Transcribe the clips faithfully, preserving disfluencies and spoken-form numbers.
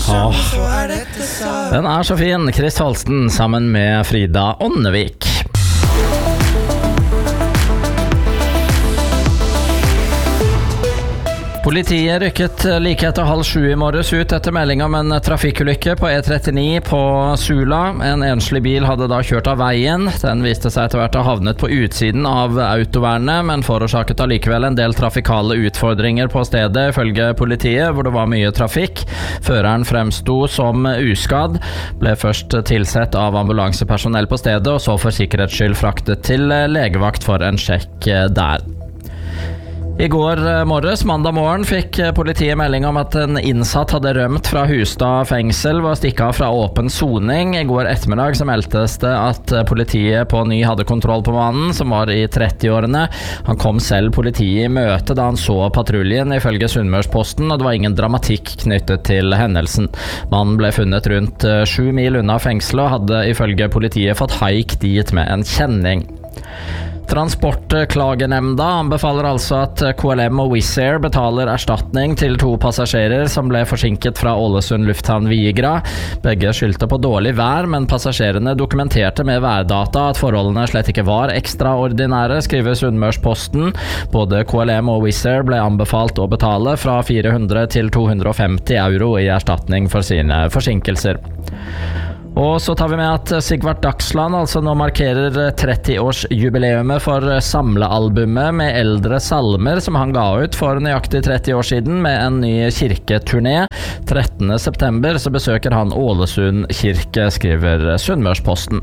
Åh, den er så fin. Chris Holsten sammen med Frida Ånnevik. Politiet rykket like etter halv sju i morges ut etter melding om en trafikkulykke på E trettini på Sula. En enslig bil hadde da kjørt av veien. Den viste seg etter hvert å ha havnet på utsiden av autovernet, men forårsaket allikevel en del trafikale utfordringer på stedet, ifølge politiet, hvor det var mye trafikk. Føreren fremsto som uskadd, ble først tilsett av ambulansepersonell på stedet, og så for sikkerhets skyld fraktet til legevakt for en sjekk der. I går morges, mandag morgen, fikk politiet melding om at en innsatt hadde rømt fra Hustad fengsel ved å stikke av fra åpen soning. I går ettermiddag så meldtes det at politiet på ny hadde kontroll på mannen, som var i trettiårene. Han kom selv politiet i møte da han så patruljen, ifølge Sunnmørsposten, og det var ingen dramatikk knyttet til hendelsen. Mannen ble funnet rundt sju mil unna fengselet og hadde ifølge politiet fått haik dit med en kjenning. Transportklagenemnda anbefaler altså at K L M og Wizz Air betaler erstatning til to passasjerer som ble forsinket fra Ålesund lufthavn Vigra. Begge skyldte på dårlig vær, men passasjerene dokumenterte med værdata at forholdene slett ikke var ekstraordinære, skriver Sunnmørsposten. Både K L M og Wizz Air ble anbefalt å betale fra fire hundre til to hundre og femti euro i erstatning for sine forsinkelser. Og så tar vi med at Sigvart Dagsland altså nå markerer tretti-årsjubileumet for samlealbumet med eldre salmer som han ga ut for nøyaktig tretti år siden med en ny kirketurné. trettende september så besøker han Ålesund kirke, skriver Sunnmørsposten.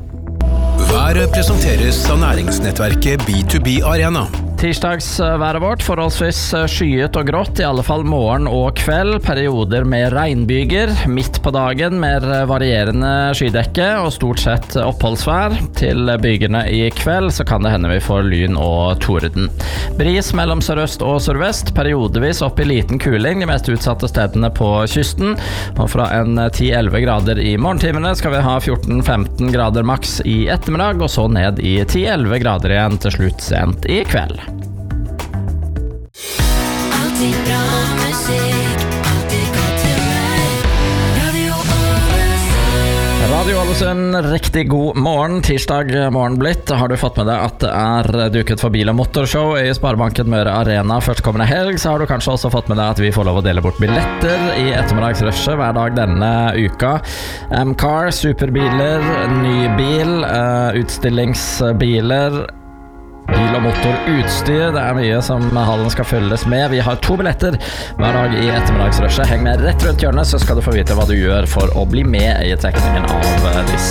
Været presenteres av næringsnettverket B to B Arena. Tirsdagsværet vårt forholdsvis skyet og grått, i alle fall morgen og kveld. Perioder med regnbyger. Midt på dagen mer varierende skydekke og stort sett oppholdsvær. Til bygene i kveld så kan det hende vi får lyn og torden. Bris mellom sørøst og sørvest. Periodevis opp i liten kuling de mest utsatte stedene på kysten. Og fra en ti til elleve grader i morgentimene skal vi ha fjorten til femten grader maks i ettermiddag, og så ned i ti til elleve grader igjen til slutt sent i kveld. Alltid bra musikk, alltid godt humør. Radio Ålesund. Radio Ålesund, riktig god morgen. Tirsdag morgen blitt. Har du fått med deg at det er duket for bil- og motorshow i Sparebanken Møre Arena førstkommende helg, så har du kanskje også fått med deg at vi får lov å dele bort billetter i ettermiddagsrushet hver dag denne uka. M-Car, superbiler, ny bil, uh, utstillingsbiler, bil- og motorutstyr. Det er mye som hallen skal fylles med. Vi har to billetter hver dag i ettermiddagsrushet. Heng med rett rundt hjørnet, så skal du få vite hva du gjør for å bli med i trekningen av disse